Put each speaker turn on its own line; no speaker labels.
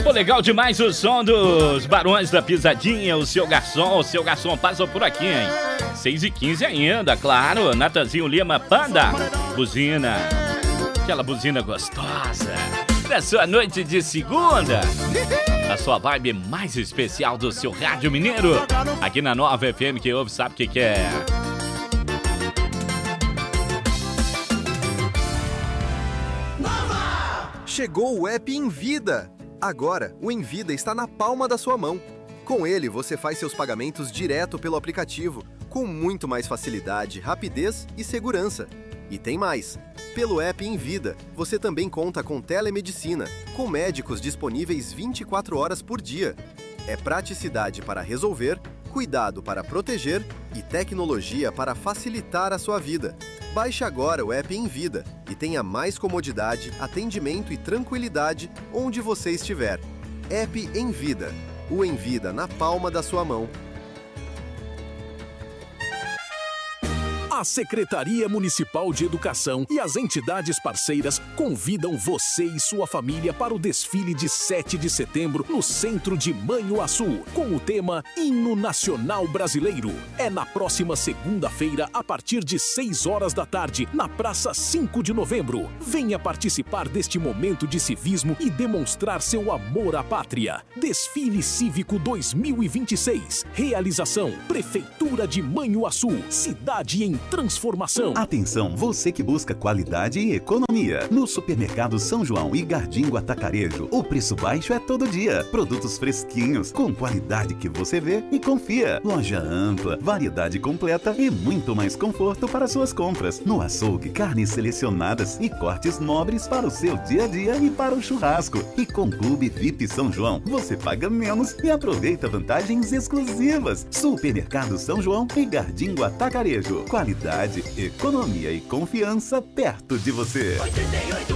Pô, legal demais o som dos Barões da Pisadinha. O seu garçom passa por aqui, hein? 6h15 ainda, claro. Natanzinho Lima, Panda, buzina. Aquela buzina gostosa. Na sua noite de segunda. A sua vibe mais especial do seu rádio mineiro. Aqui na Nova FM, quem ouve sabe o que é.
Chegou o app Envida. Agora, o Envida está na palma da sua mão. Com ele, você faz seus pagamentos direto pelo aplicativo, com muito mais facilidade, rapidez e segurança. E tem mais! Pelo app Envida, você também conta com telemedicina, com médicos disponíveis 24 horas por dia. É praticidade para resolver, cuidado para proteger e tecnologia para facilitar a sua vida. Baixe agora o app Envida e tenha mais comodidade, atendimento e tranquilidade onde você estiver. App Envida. O Envida na palma da sua mão.
A Secretaria Municipal de Educação e as entidades parceiras convidam você e sua família para o desfile de 7 de setembro no centro de Manhuaçu, com o tema Hino Nacional Brasileiro. É na próxima segunda-feira, a partir de 6 horas da tarde, na Praça 5 de Novembro. Venha participar deste momento de civismo e demonstrar seu amor à pátria. Desfile Cívico 2026. Realização: Prefeitura de Manhuaçu, cidade em transformação.
Atenção, você que busca qualidade e economia. No Supermercado São João e Gardingo Atacarejo, o preço baixo é todo dia. Produtos fresquinhos, com qualidade que você vê e confia. Loja ampla, variedade completa e muito mais conforto para suas compras. No açougue, carnes selecionadas e cortes nobres para o seu dia a dia e para o churrasco. E com Clube VIP São João, você paga menos e aproveita vantagens exclusivas. Supermercado São João e Gardingo Atacarejo. Qualidade, economia e confiança perto de você.
88